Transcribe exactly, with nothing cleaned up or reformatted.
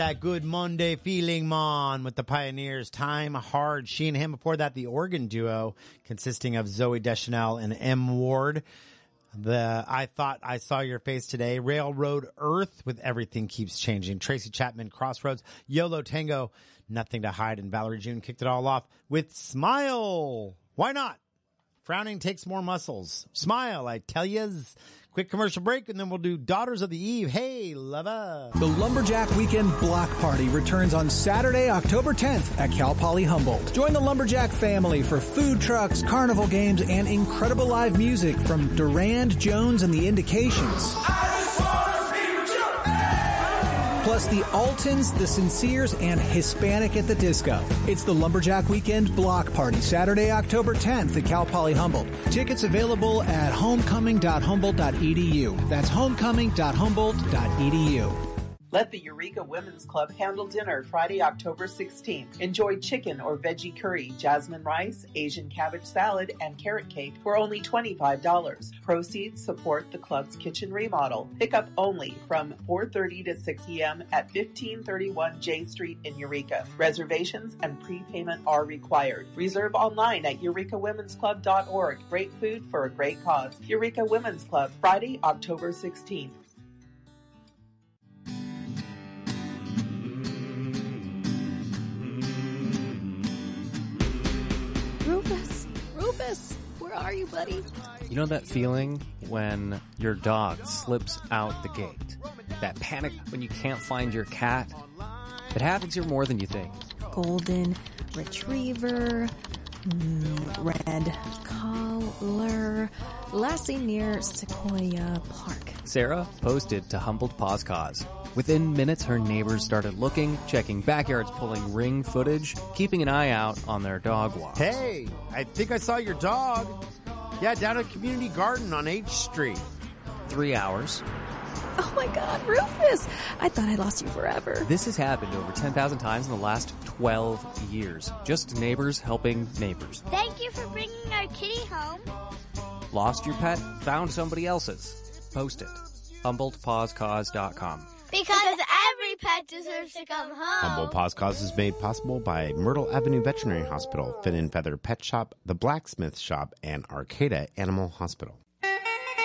That good Monday feeling, Mon, with the Pioneers. Time hard. She and him. Before that, the organ duo consisting of Zoe Deschanel and M. Ward. The I Thought I Saw Your Face Today. Railroad Earth with Everything Keeps Changing. Tracy Chapman, Crossroads. YOLO Tango, Nothing to Hide. And Valerie June kicked it all off with Smile. Why not? Frowning takes more muscles. Smile, I tell yez. Quick commercial break, and then we'll do Daughters of the Eve. Hey, lover. The Lumberjack Weekend Block Party returns on Saturday, October tenth at Cal Poly Humboldt. Join the Lumberjack family for food trucks, carnival games, and incredible live music from Durand, Jones, and the Indications. Plus the Altons, the Sinceres, and Hispanic at the Disco. It's the Lumberjack Weekend Block Party, Saturday, October tenth at Cal Poly Humboldt. Tickets available at homecoming dot humboldt dot e d u. That's homecoming dot humboldt dot e d u. Let the Eureka Women's Club handle dinner Friday, October sixteenth. Enjoy chicken or veggie curry, jasmine rice, Asian cabbage salad, and carrot cake for only twenty-five dollars. Proceeds support the club's kitchen remodel. Pickup only from four thirty to six p.m. at fifteen thirty-one J Street in Eureka. Reservations and prepayment are required. Reserve online at eureka women's club dot org. Great food for a great cause. Eureka Women's Club, Friday, October sixteenth. Rufus, Rufus, where are you, buddy? You know that feeling when your dog slips out the gate? That panic when you can't find your cat? It happens here more than you think. Golden Retriever, mm, Red Collar, Lassie near Sequoia Park. Sarah posted to Humboldt Paws Cause. Within minutes, her neighbors started looking, checking backyards, pulling ring footage, keeping an eye out on their dog walks. Hey, I think I saw your dog. Yeah, down at Community Garden on H Street. Three hours. Oh my God, Rufus! I thought I lost you forever. This has happened over ten thousand times in the last twelve years. Just neighbors helping neighbors. Thank you for bringing our kitty home. Lost your pet? Found somebody else's. Post it. humboldt paws cause dot com. Because every pet deserves to come home. Humboldt Paws Cause is made possible by Myrtle Avenue Veterinary Hospital, Fin and Feather Pet Shop, The Blacksmith Shop, and Arcata Animal Hospital.